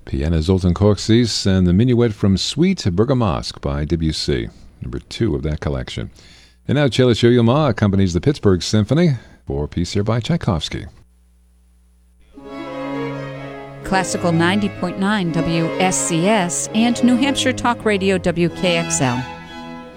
Piana Zoltan Korksis and the Minuet from Suite Bergamasque by Debussy, number 2 of that collection. And now Cellist Yo-Yo Ma accompanies the Pittsburgh Symphony for a piece here by Tchaikovsky. Classical 90.9 WSCS and New Hampshire Talk Radio WKXL.